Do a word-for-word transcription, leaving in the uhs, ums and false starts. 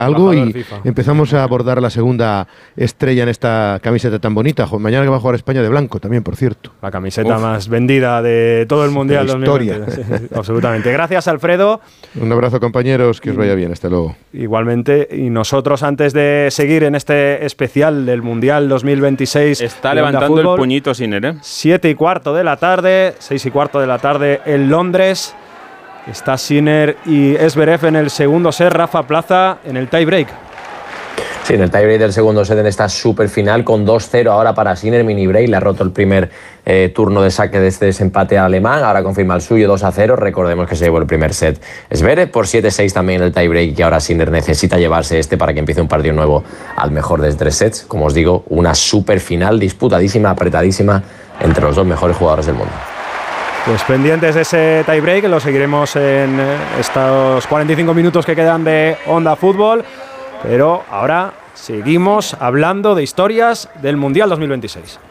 algo y FIFA. Empezamos a abordar la segunda estrella en esta camiseta tan bonita. Mañana que va a jugar España de blanco también, por cierto. La camiseta Uf. más vendida de todo el Mundial de la historia. dos mil veinte. Sí, absolutamente. Gracias, Alfredo. Un abrazo, compañeros, que os vaya bien. Hasta luego. Igualmente. Y nosotros, antes de seguir en este especial del Mundial dos mil veintiséis... Está levantando Fútbol, el puñito Sinner, ¿eh? Siete y cuarto de la tarde, seis y cuarto de la tarde en Londres. Está Sinner y Zverev en el segundo set. Rafa Plaza en el tie break. Sí, en el tie break del segundo set en esta super final con dos cero ahora para Sinner, mini break. Le ha roto el primer eh, turno de saque de este desempate alemán. Ahora confirma el suyo, dos a cero. Recordemos que se llevó el primer set Zverev por siete seis también en el tie break. Y ahora Sinner necesita llevarse este para que empiece un partido nuevo al mejor de tres sets. Como os digo, una super final disputadísima, apretadísima entre los dos mejores jugadores del mundo. Pues pendientes de ese tie break, lo seguiremos en estos cuarenta y cinco minutos que quedan de Onda Fútbol, pero ahora seguimos hablando de historias del Mundial dos mil veintiséis.